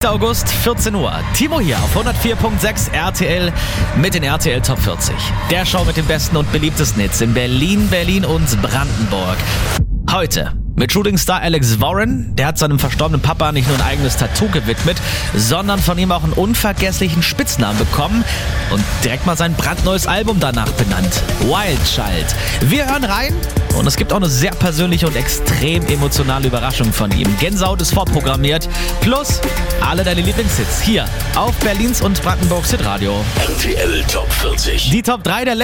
August, 14 Uhr. Timo hier auf 104.6 RTL mit den RTL Top 40. Der Show mit den besten und beliebtesten Hits in Berlin, und Brandenburg. Heute mit Shootingstar Alex Warren. Der hat seinem verstorbenen Papa nicht nur ein eigenes Tattoo gewidmet, sondern von ihm auch einen unvergesslichen Spitznamen bekommen und direkt mal sein brandneues Album danach benannt. Wild Child. Wir hören rein und es gibt auch eine sehr persönliche und extrem emotionale Überraschung von ihm. Gänsehaut ist vorprogrammiert. Plus alle deine Lieblingshits hier auf Berlins und Brandenburgs Hitradio. RTL Top 40. Die Top 3 der